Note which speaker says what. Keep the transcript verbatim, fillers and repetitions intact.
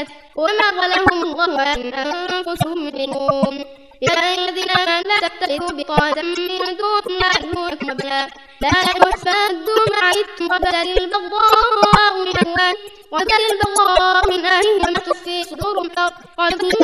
Speaker 1: البحث وما ظلمهم الله أن أنفسهم يظلمون يا أيها الذين آمنوا لا تتخذوا بطانة من دونكم لا يألونكم خبالا لا يحسدوا ما عنتم قد بدت البغضاء من أفواههم وبدت البغضاء من أهلهم وما تخفي صدورهم قالوا